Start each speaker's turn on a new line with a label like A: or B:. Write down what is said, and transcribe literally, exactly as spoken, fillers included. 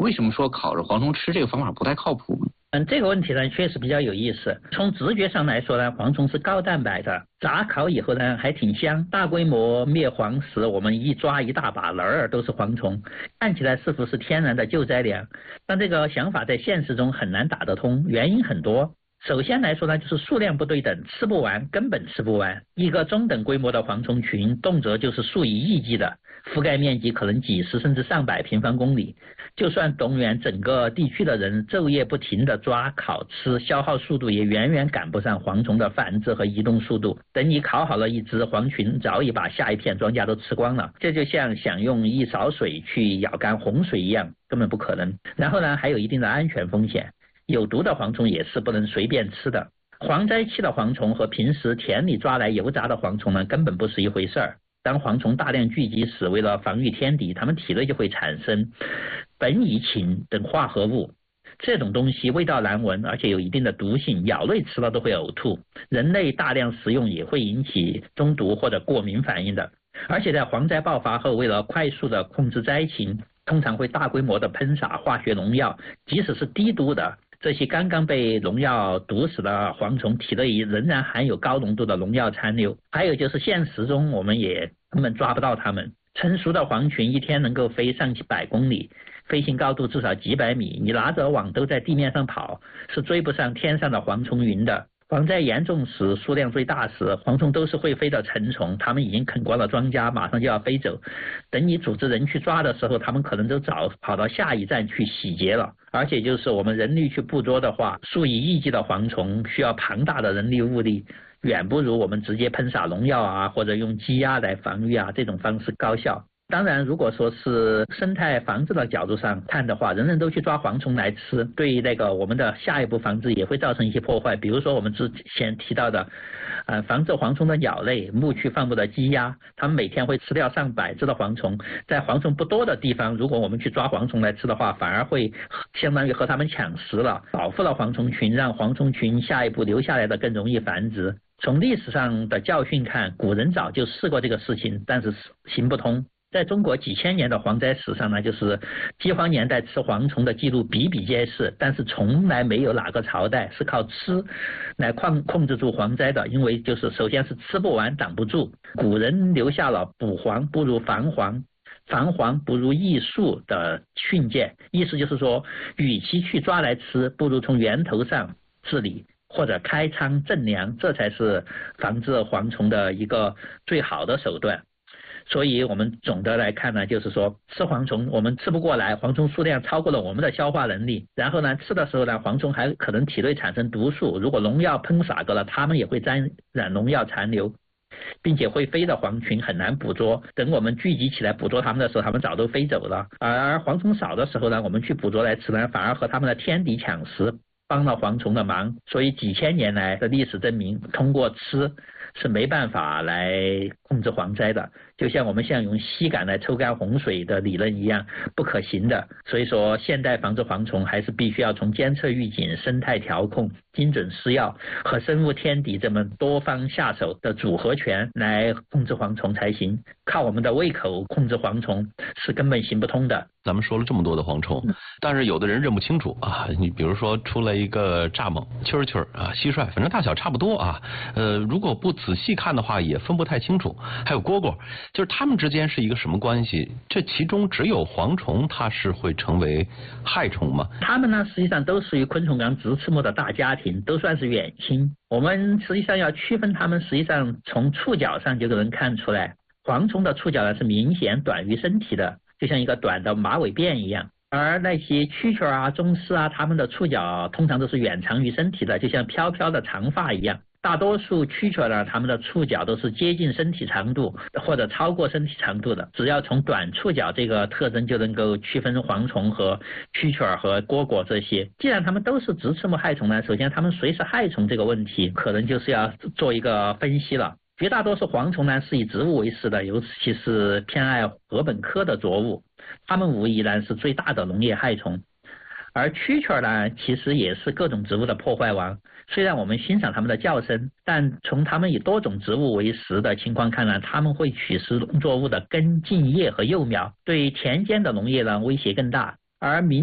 A: 为什么说烤着蝗虫吃这个方法不太靠谱呢？
B: 嗯，这个问题呢确实比较有意思。从直觉上来说呢，蝗虫是高蛋白的，炸烤以后呢还挺香。大规模灭蝗时，我们一抓一大把，哪儿都是蝗虫，看起来似乎是天然的救灾粮。但这个想法在现实中很难打得通，原因很多。首先来说呢，就是数量不对等，吃不完，根本吃不完。一个中等规模的蝗虫群，动辄就是数以亿计的，覆盖面积可能几十甚至上百平方公里。就算动员整个地区的人昼夜不停地抓、烤、吃，消耗速度也远远赶不上蝗虫的繁殖和移动速度。等你烤好了一只，蝗群早已把下一片庄稼都吃光了。这就像想用一勺水去舀干洪水一样，根本不可能。然后呢，还有一定的安全风险。有毒的蝗虫也是不能随便吃的。蝗灾期的蝗虫和平时田里抓来油炸的蝗虫呢，根本不是一回事儿。当蝗虫大量聚集时，为了防御天敌，它们体内就会产生苯乙腈等化合物。这种东西味道难闻，而且有一定的毒性，鸟类吃了都会呕吐，人类大量食用也会引起中毒或者过敏反应的。而且在蝗灾爆发后，为了快速的控制灾情，通常会大规模的喷洒化学农药，即使是低毒的，这些刚刚被农药毒死的蝗虫体内仍然含有高浓度的农药残留。还有就是现实中我们也根本抓不到它们。成熟的蝗群一天能够飞上百公里，飞行高度至少几百米，你拿着网都在地面上跑，是追不上天上的蝗虫云的。蝗灾严重时，数量最大时，蝗虫都是会飞的成虫，它们已经啃光了庄稼，马上就要飞走。等你组织人去抓的时候，它们可能都早跑到下一站去洗劫了。而且就是我们人力去捕捉的话，数以亿计的蝗虫需要庞大的人力物力，远不如我们直接喷洒农药啊，或者用鸡鸭来防御啊这种方式高效。当然，如果说是生态防治的角度上看的话，人人都去抓蝗虫来吃，对那个我们的下一步防治也会造成一些破坏。比如说我们之前提到的，呃，防治蝗虫的鸟类，牧区放牧的鸡鸭，它们每天会吃掉上百只的蝗虫。在蝗虫不多的地方，如果我们去抓蝗虫来吃的话，反而会相当于和它们抢食了，保护了蝗虫群，让蝗虫群下一步留下来的更容易繁殖。从历史上的教训看，古人早就试过这个事情，但是行不通。在中国几千年的蝗灾史上呢，就是饥荒年代吃蝗虫的记录比比皆是，但是从来没有哪个朝代是靠吃来控控制住蝗灾的。因为就是首先是吃不完，挡不住。古人留下了捕蝗不如防蝗，防蝗不如益树的训诫，意思就是说，与其去抓来吃，不如从源头上治理，或者开仓赈粮，这才是防治蝗虫的一个最好的手段。所以我们总的来看呢，就是说吃蝗虫我们吃不过来，蝗虫数量超过了我们的消化能力，然后呢吃的时候呢，蝗虫还可能体内产生毒素，如果农药喷洒过了，它们也会沾染农药残留，并且会飞的蝗群很难捕捉，等我们聚集起来捕捉它们的时候，它们早都飞走了。而蝗虫少的时候呢，我们去捕捉来吃呢，反而和它们的天敌抢食，帮了蝗虫的忙。所以几千年来的历史证明，通过吃是没办法来控制蝗灾的，就像我们像用吸杆来抽干洪水的理论一样，不可行的。所以说现代防治蝗虫还是必须要从监测预警、生态调控、精准施药和生物天敌这么多方下手的组合拳来控制蝗虫才行。靠我们的胃口控制蝗虫是根本行不通的。
C: 咱们说了这么多的蝗虫，但是有的人认不清楚啊。你比如说出来一个蚱蜢、蛐蛐啊、蟋蟀，反正大小差不多啊。呃，如果不仔细看的话，也分不太清楚。还有蝈蝈，就是它们之间是一个什么关系？这其中只有蝗虫它是会成为害虫吗？
B: 它们呢，实际上都属于昆虫纲直翅目的大家庭，都算是远亲。我们实际上要区分它们，实际上从触角上就能看出来，蝗虫的触角呢是明显短于身体的，就像一个短的马尾辫一样。而那些蛐蛐啊、螽斯啊，它们的触角通常都是远长于身体的，就像飘飘的长发一样。大多数蛐蛐呢，它们的触角都是接近身体长度或者超过身体长度的。只要从短触角这个特征就能够区分蝗虫和蛐蛐和蝈蝈这些。既然它们都是直翅目害虫呢，首先它们谁是害虫这个问题，可能就是要做一个分析了。绝大多数蝗虫呢是以植物为食的，尤其是偏爱禾本科的作物，它们无疑然是最大的农业害虫。而蛐蛐呢，其实也是各种植物的破坏王。虽然我们欣赏它们的叫声，但从它们以多种植物为食的情况看呢，它们会取食农作物的根、茎、叶和幼苗，对田间的农业呢威胁更大。而民